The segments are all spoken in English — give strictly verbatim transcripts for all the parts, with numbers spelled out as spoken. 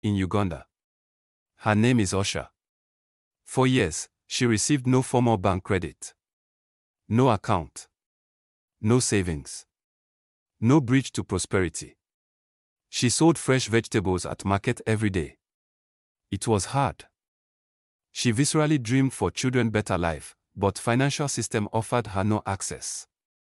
in Uganda. Her name is Osha. For years, she received no formal bank credit. No account. No savings. No bridge to prosperity. She sold fresh vegetables at market every day. It was hard. She viscerally dreamed for children better life, but financial system offered her no access.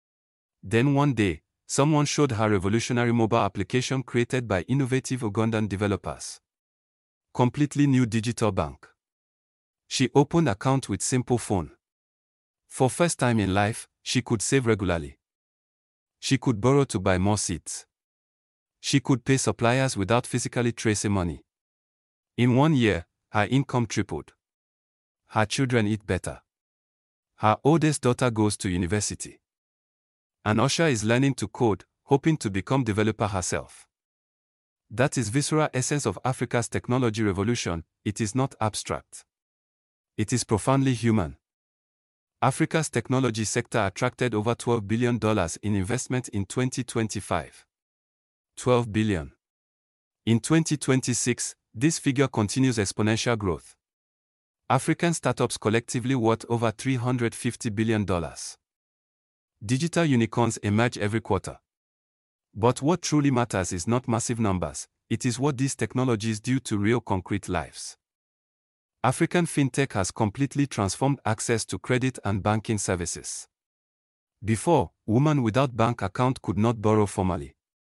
Then one day, someone showed her revolutionary mobile application created by innovative Ugandan developers. Completely new digital bank. She opened account with simple phone. For first time in life, she could save regularly. She could borrow to buy more seeds. She could pay suppliers without physically tracing money. In one year, her income tripled. Her children eat better. Her oldest daughter goes to university. And Osha is learning to code, hoping to become developer herself. That is visceral essence of Africa's technology revolution. It is not abstract. It is profoundly human. Africa's technology sector attracted over twelve billion dollars in investment in twenty twenty-five. twelve billion dollars. In twenty twenty-six, this figure continues exponential growth. African startups collectively worth over three hundred fifty billion dollars. Digital unicorns emerge every quarter. But what truly matters is not massive numbers, it is what these technologies do to real concrete lives. African fintech has completely transformed access to credit and banking services. Before, women without bank account could not borrow formally.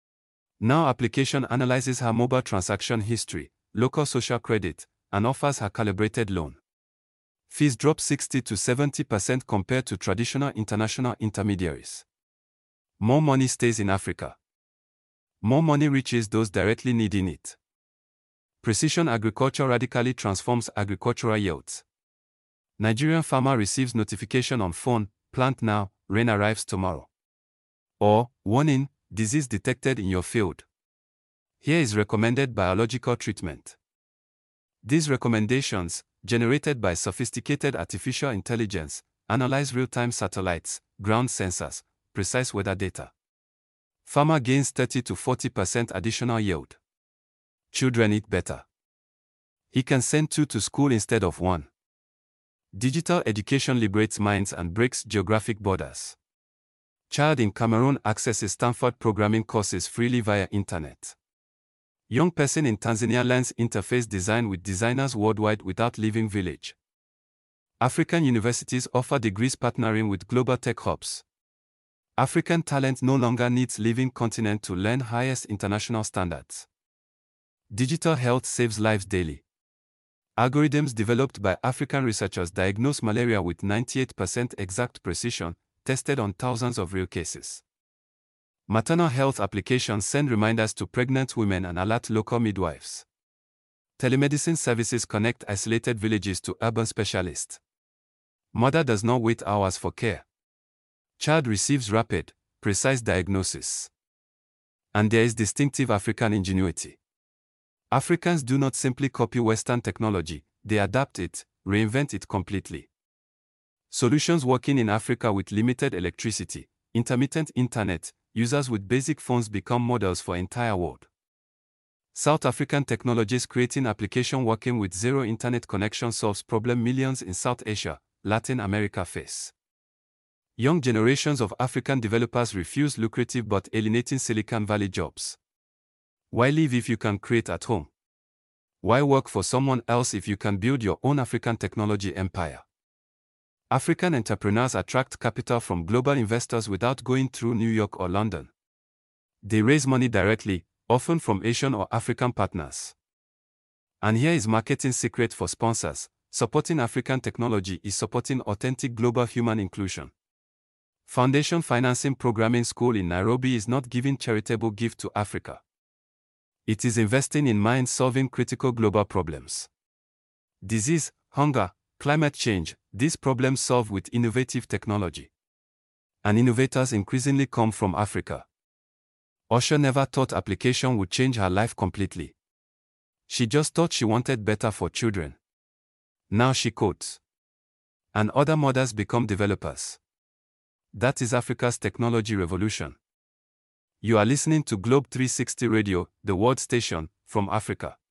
Now application analyzes her mobile transaction history, local social credit, and offers her calibrated loan. Fees drop sixty to seventy percent compared to traditional international intermediaries. More money stays in Africa. More money reaches those directly needing it. Precision agriculture radically transforms agricultural yields. Nigerian farmer receives notification on phone, plant now, rain arrives tomorrow. Or, warning, disease detected in your field. Here is recommended biological treatment. These recommendations, generated by sophisticated artificial intelligence, analyze real-time satellites, ground sensors, precise weather data. Farmer gains thirty to forty percent additional yield. Children eat better. He can send two to school instead of one. Digital education liberates minds and breaks geographic borders. Child in Cameroon accesses Stanford programming courses freely via internet. Young person in Tanzania learns interface design with designers worldwide without leaving village. African universities offer degrees partnering with global tech hubs. African talent no longer needs leaving continent to learn highest international standards. Digital health saves lives daily. Algorithms developed by African researchers diagnose malaria with ninety-eight percent exact precision, tested on thousands of real cases. Maternal health applications send reminders to pregnant women and alert local midwives. Telemedicine services connect isolated villages to urban specialists. Mother does not wait hours for care. Child receives rapid, precise diagnosis. And there is distinctive African ingenuity. Africans do not simply copy Western technology, they adapt it, reinvent it completely. Solutions working in Africa with limited electricity, intermittent internet, users with basic phones become models for entire world. South African technologies creating application working with zero internet connection solves problem millions in South Asia, Latin America face. Young generations of African developers refuse lucrative but alienating Silicon Valley jobs. Why live if you can create at home? Why work for someone else if you can build your own African technology empire? African entrepreneurs attract capital from global investors without going through New York or London. They raise money directly, often from Asian or African partners. And here is marketing secret for sponsors: supporting African technology is supporting authentic global human inclusion. Foundation Financing Programming School in Nairobi is not giving charitable gift to Africa. It is investing in minds solving critical global problems. Disease, hunger, climate change, these problems solved with innovative technology. And innovators increasingly come from Africa. Osha never thought application would change her life completely. She just thought she wanted better for children. Now she codes. And other mothers become developers. That is Africa's technology revolution. You are listening to Globe three sixty Radio, the world station, from Africa.